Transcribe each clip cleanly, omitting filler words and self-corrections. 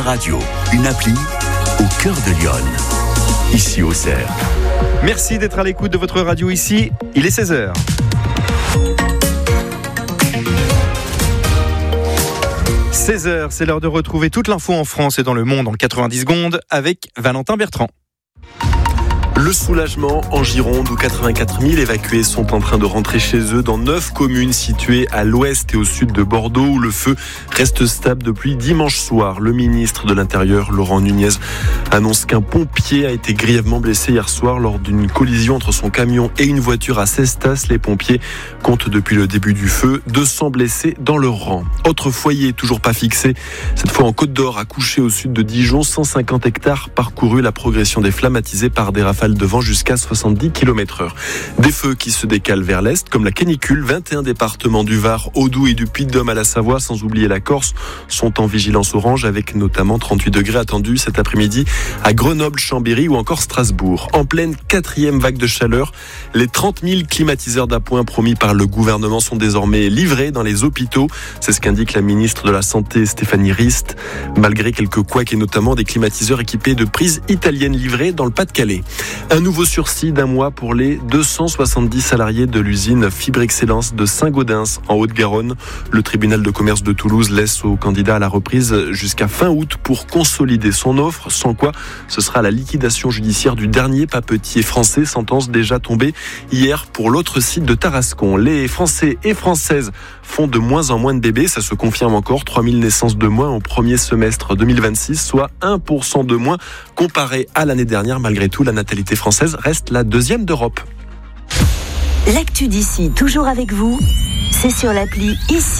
Radio, une appli au cœur de Lyon, ici au Cerf. Merci d'être à l'écoute de votre radio ici, il est 16h. « 16h, c'est l'heure de retrouver toute l'info en France et dans le monde en 90 secondes avec Valentin Bertrand. Le soulagement en Gironde où 84 000 évacués sont en train de rentrer chez eux dans 9 communes situées à l'ouest et au sud de Bordeaux où le feu reste stable depuis dimanche soir. Le ministre de l'Intérieur, Laurent Nunez, annonce qu'un pompier a été grièvement blessé hier soir lors d'une collision entre son camion et une voiture à Cestas. Les pompiers comptent depuis le début du feu 200 blessés dans leur rang. Autre foyer toujours pas fixé, cette fois en Côte d'Or, à Couché au sud de Dijon, 150 hectares parcourus, la progression des flammes attisée par des rafales de vent jusqu'à 70 km/h. Des feux qui se décalent vers l'est, comme la canicule. 21 départements du Var, au Doubs et du Puy-de-Dôme à la Savoie, sans oublier la Corse, sont en vigilance orange, avec notamment 38 degrés attendus cet après-midi à Grenoble, Chambéry ou encore Strasbourg. En pleine 4e vague de chaleur, les 30 000 climatiseurs d'appoint promis par le gouvernement sont désormais livrés dans les hôpitaux. C'est ce qu'indique la ministre de la Santé, Stéphanie Rist, malgré quelques couacs et notamment des climatiseurs équipés de prises italiennes livrés dans le Pas-de-Calais. Un nouveau sursis d'1 mois pour les 270 salariés de l'usine Fibre Excellence de Saint-Gaudens en Haute-Garonne. Le tribunal de commerce de Toulouse laisse au candidat à la reprise jusqu'à fin août pour consolider son offre, sans quoi ce sera la liquidation judiciaire du dernier papetier français, sentence déjà tombée hier pour l'autre site de Tarascon. Les Français et Françaises font de moins en moins de bébés, ça se confirme encore, 3000 naissances de moins au premier semestre 2026, soit 1% de moins comparé à l'année dernière. Malgré tout, la natalité française reste la 2e d'Europe. L'actu d'ici, toujours avec vous, c'est sur l'appli Ici.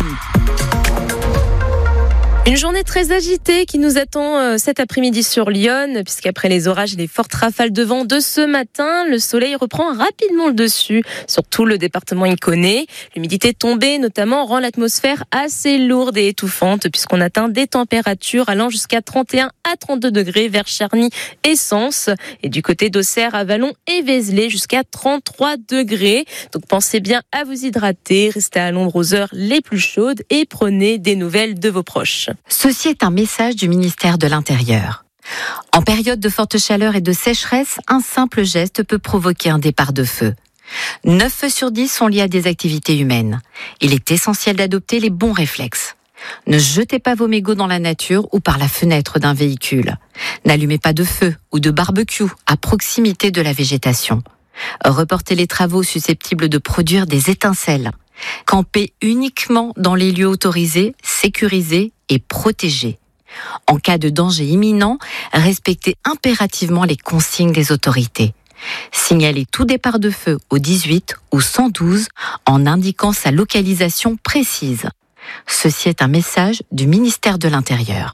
Une journée très agitée qui nous attend cet après-midi sur Lyon, puisqu'après les orages et les fortes rafales de vent de ce matin, le soleil reprend rapidement le dessus sur tout le département iconé. L'humidité tombée notamment rend l'atmosphère assez lourde et étouffante, puisqu'on atteint des températures allant jusqu'à 31 à 32 degrés vers Charny et Sens, et du côté d'Auxerre, Avallon et Vézelay jusqu'à 33 degrés. Donc pensez bien à vous hydrater, restez à l'ombre aux heures les plus chaudes et prenez des nouvelles de vos proches. Ceci est un message du ministère de l'Intérieur. En période de forte chaleur et de sécheresse, un simple geste peut provoquer un départ de feu. 9 feux sur 10 sont liés à des activités humaines. Il est essentiel d'adopter les bons réflexes. Ne jetez pas vos mégots dans la nature ou par la fenêtre d'un véhicule. N'allumez pas de feu ou de barbecue à proximité de la végétation. Reportez les travaux susceptibles de produire des étincelles. Campez uniquement dans les lieux autorisés, sécurisés et protégés. En cas de danger imminent, respectez impérativement les consignes des autorités. Signalez tout départ de feu au 18 ou 112 en indiquant sa localisation précise. Ceci est un message du ministère de l'Intérieur.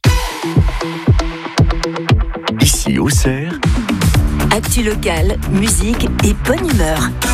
Ici au Cerf, Actu locale, musique et bonne humeur.